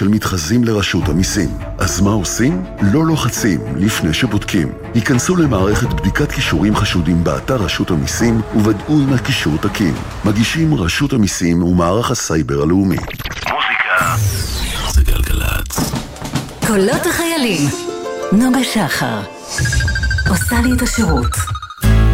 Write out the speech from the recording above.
של מתחזים לרשות המיסים. אז מה עושים? לא לוחצים לפני שבודקים. היכנסו למערכת בדיקת קישורים חשודים באתר רשות המיסים וודאו אם הקישור תקין. מגישים רשות המיסים ומערך הסייבר הלאומי. מוזיקה זה גלגלצ. קולות החיילים. נוגה שחר עושה לי את השירות.